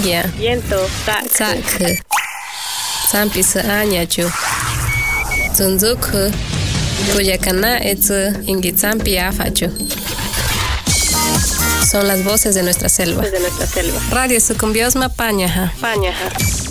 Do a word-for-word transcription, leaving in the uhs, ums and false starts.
Anya. Viento. Sak. Sampis Anyachu. Zunzuku. Kuyakana etsu Ingitsampi Afachu. Son las voces de nuestra selva. De nuestra selva. Radio Sucumbiosma Pañaja. Pañaja.